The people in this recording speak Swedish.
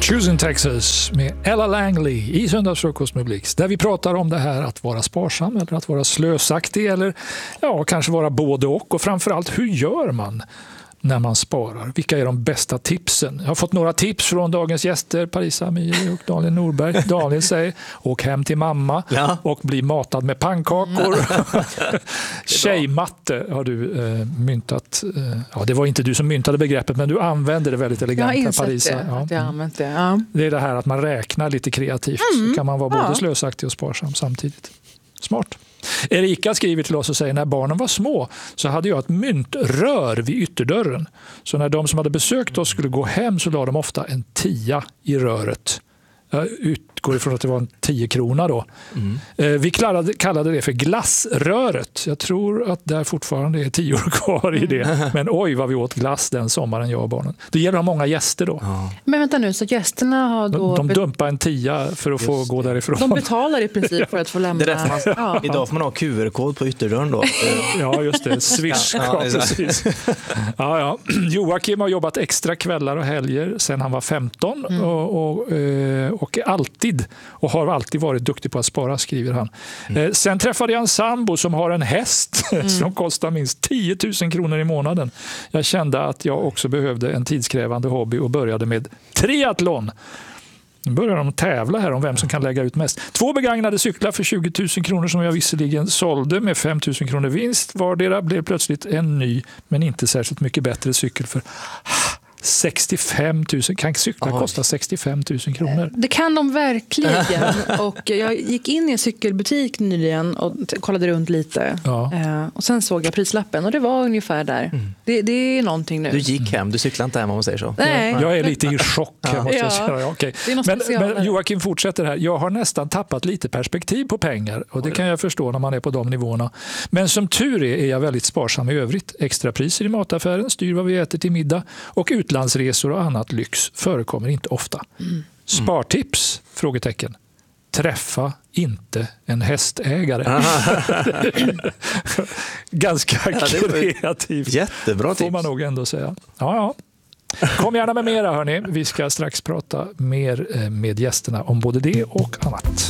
Choosing Texas med Ella Langley i Söndagsfrukost med Blix, där vi pratar om det här att vara sparsam eller att vara slösaktig eller kanske vara både och framförallt hur gör man när man sparar? Vilka är de bästa tipsen? Jag har fått några tips från dagens gäster, Parisa Amiri och Daniel Norberg. Daniel säger, åk hem till mamma och bli matad med pannkakor. Tjejmatte har du myntat. Det var inte du som myntade begreppet, men du använder det väldigt elegant. Jag har insett Parisa. att jag har använt det. Ja. Det är det här att man räknar lite kreativt. Så kan man vara både slösaktig och sparsam samtidigt. Smart. Erika skriver till oss och säger, när barnen var små så hade jag ett myntrör vid ytterdörren. Så när de som hade besökt oss skulle gå hem så la de ofta en 10 i röret. Jag utgår ifrån att det var en 10 krona då. Vi kallade det för glassröret. Jag tror att där fortfarande är 10 år kvar i det. Men oj vad vi åt glass den sommaren, jag och barnen. Det gäller att ha många gäster då. Men vänta nu, så gästerna har då... De dumpar en 10 för att få gå därifrån. De betalar i princip för att få lämna... Idag får man ha QR-kod på ytterdörren då. Ja, just det. Swish. Precis. Joakim har jobbat extra kvällar och helger sedan han var 15 och alltid och har alltid varit duktig på att spara, skriver han. Sen träffade jag en sambo som har en häst som kostar minst 10 000 kronor i månaden. Jag kände att jag också behövde en tidskrävande hobby och började med triathlon. Nu börjar de tävla här om vem som kan lägga ut mest. 2 begagnade cyklar för 20 000 kronor som jag visserligen sålde med 5 000 kronor vinst. Vardera blev plötsligt en ny men inte särskilt mycket bättre cykel för 65 000. Kan cyklar kosta 65 000 kronor? Det kan de verkligen. Och jag gick in i en cykelbutik nyligen och kollade runt lite. Och sen såg jag prislappen och det var ungefär där. Det är någonting nu. Du gick hem, du cyklade inte hem om man säger så. Nej. Jag är lite i chock. Måste jag säga. Okay. Men Joakim fortsätter här. Jag har nästan tappat lite perspektiv på pengar och det kan jag förstå när man är på de nivåerna. Men som tur är jag väldigt sparsam i övrigt. Extrapriser i mataffären styr vad vi äter till middag och utlandsresor och annat lyx förekommer inte ofta. Spartips? Frågetecken. Träffa inte en hästägare. Ganska kreativt. Jättebra tips. Får man nog ändå säga. Ja. Kom gärna med mera, hörni. Vi ska strax prata mer med gästerna om både det och annat.